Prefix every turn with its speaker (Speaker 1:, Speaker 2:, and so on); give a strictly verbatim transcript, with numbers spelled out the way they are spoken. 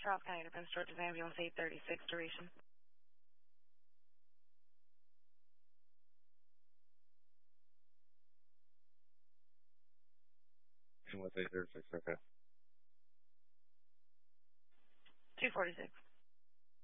Speaker 1: Charles County Defense Georgia's ambulance eight thirty-six duration.
Speaker 2: Ambulance eight thirty-six, okay.
Speaker 1: two forty-six.